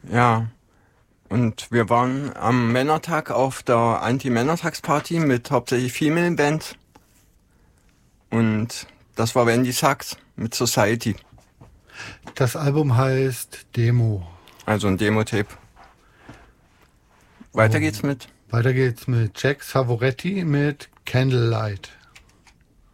Ja. Und wir waren am Männertag auf der Anti-Männertagsparty mit hauptsächlich Female Band. Und das war Wendy Sachs mit Society. Das Album heißt Demo. Also ein Demo-Tape. Weiter geht's mit Jack Savoretti mit Candlelight.